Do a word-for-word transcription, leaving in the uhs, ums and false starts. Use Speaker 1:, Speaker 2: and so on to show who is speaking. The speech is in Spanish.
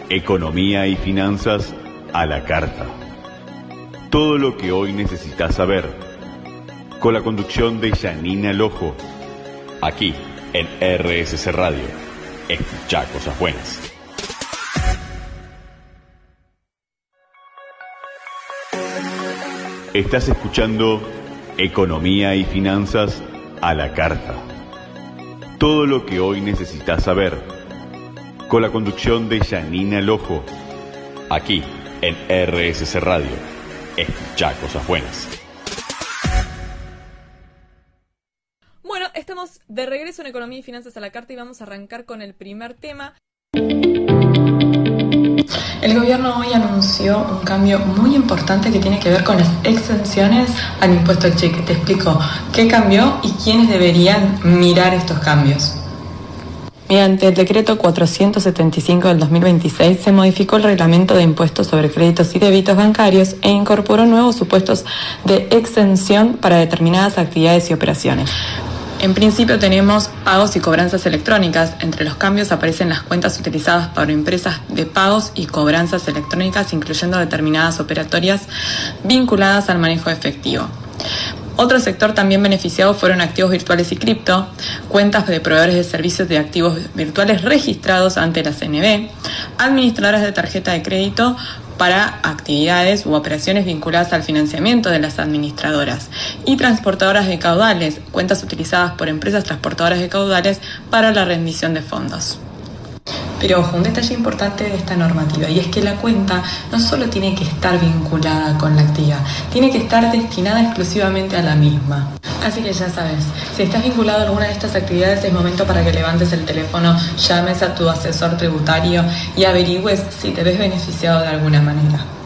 Speaker 1: Economía y finanzas a la carta. Todo lo que hoy necesitas saber. Con la conducción de Janina Lojo. Aquí en R S C Radio. Escuchá cosas buenas. Estás escuchando Economía y finanzas a la carta. Todo lo que hoy necesitas saber. Con la conducción de Janina Lojo. Aquí en R S C Radio. Escuchá cosas buenas.
Speaker 2: Bueno, estamos de regreso en Economía y Finanzas a la carta y vamos a arrancar con el primer tema.
Speaker 3: El gobierno hoy anunció un cambio muy importante que tiene que ver con las exenciones al impuesto al cheque. Te explico qué cambió y quiénes deberían mirar estos cambios. Mediante el decreto cuatrocientos setenta y cinco del dos mil veintiséis se modificó el reglamento de impuestos sobre créditos y débitos bancarios e incorporó nuevos supuestos de exención para determinadas actividades y operaciones. En principio tenemos pagos y cobranzas electrónicas. Entre los cambios aparecen las cuentas utilizadas por empresas de pagos y cobranzas electrónicas, incluyendo determinadas operatorias vinculadas al manejo de efectivo. Otro sector también beneficiado fueron activos virtuales y cripto, cuentas de proveedores de servicios de activos virtuales registrados ante la C N B, administradoras de tarjeta de crédito para actividades u operaciones vinculadas al financiamiento de las administradoras y transportadoras de caudales, cuentas utilizadas por empresas transportadoras de caudales para la rendición de fondos. Pero ojo, un detalle importante de esta normativa, y es que la cuenta no solo tiene que estar vinculada con la actividad, tiene que estar destinada exclusivamente a la misma. Así que ya sabes, si estás vinculado a alguna de estas actividades, es momento para que levantes el teléfono, llames a tu asesor tributario y averigües si te ves beneficiado de alguna manera.